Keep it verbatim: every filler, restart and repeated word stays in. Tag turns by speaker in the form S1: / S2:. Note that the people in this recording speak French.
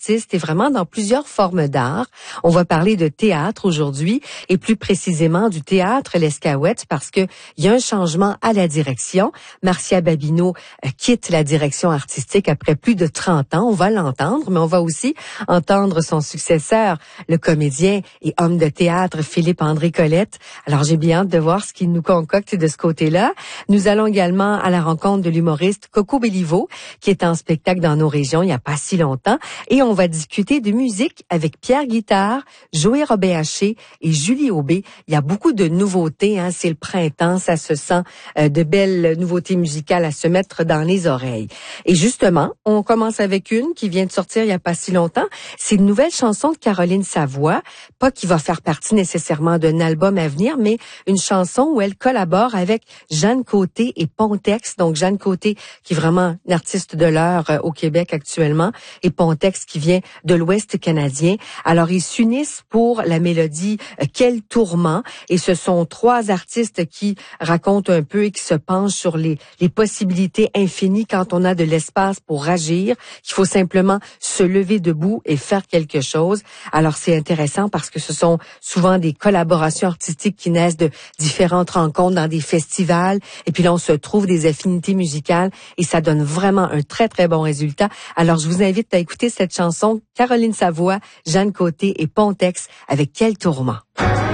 S1: artistes et vraiment dans plusieurs formes d'art. On va parler de théâtre aujourd'hui et plus précisément du théâtre L'Escaouette parce que il y a un changement à la direction. Marcia Babineau euh, quitte la direction artistique après plus de trente ans. On va l'entendre, mais on va aussi entendre son successeur, le comédien et homme de théâtre Philippe-André Colette. Alors j'ai bien hâte de voir ce qu'il nous concocte de ce côté-là. Nous allons également à la rencontre de l'humoriste Coco Bellivo, qui est en spectacle dans nos régions il n'y a pas si longtemps. Et on va discuter de musique avec Pierre Guitard, Joey Robert-Haché et Julie Aubé. Il y a beaucoup de nouveautés, hein. C'est le printemps, ça se sent euh, de belles nouveautés musicales à se mettre dans les oreilles. Et justement, on commence avec une qui vient de sortir il n'y a pas si longtemps. C'est une nouvelle chanson de Caroline Savoie, pas qui va faire partie nécessairement d'un album à venir, mais une chanson où elle collabore avec Jeanne Côté et Pontex. Donc Jeanne Côté, qui est vraiment une artiste de l'heure euh, au Québec actuellement, et Pontex qui vient de l'Ouest canadien. Alors ils s'unissent pour la mélodie euh, Quel tourment, et ce sont trois artistes qui racontent un peu et qui se penchent sur les, les possibilités infinies quand on a de l'espace pour agir, qu'il faut simplement se lever debout et faire quelque chose. Alors c'est intéressant parce que ce sont souvent des collaborations artistiques qui naissent de différentes rencontres dans des festivals, et puis là on se trouve des affinités musicales et ça donne vraiment un très très bon résultat. Alors je vous invite à écouter cette chanson Caroline Savoie, Jeanne Côté et Pontex avec Quel tourment.